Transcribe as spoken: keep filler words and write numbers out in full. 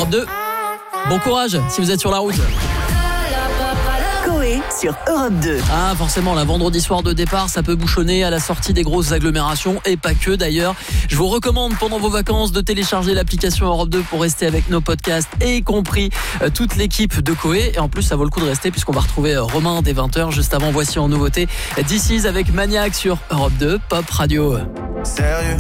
Europe deux. Bon courage si vous êtes sur la route. Coé sur Europe deux. Ah, forcément, la vendredi soir de départ, ça peut bouchonner à la sortie des grosses agglomérations et pas que d'ailleurs. Je vous recommande pendant vos vacances de télécharger l'application Europe deux pour rester avec nos podcasts et y compris euh, toute l'équipe de Coé. Et en plus, ça vaut le coup de rester puisqu'on va retrouver euh, Romain dès vingt heures. Juste avant, voici en nouveauté This Is avec Maniac sur Europe deux, Pop Radio. Sérieux,